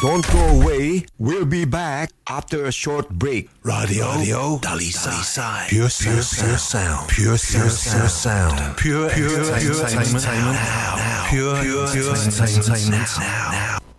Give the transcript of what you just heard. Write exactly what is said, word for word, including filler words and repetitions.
Don't go away. We'll be back after a short break. Radio, Radio Dalisai. Pure, pure, pure sound. Pure, pure, pure sound. Pure, pure, pure entertainment now. Pure, pure, pure entertainment now.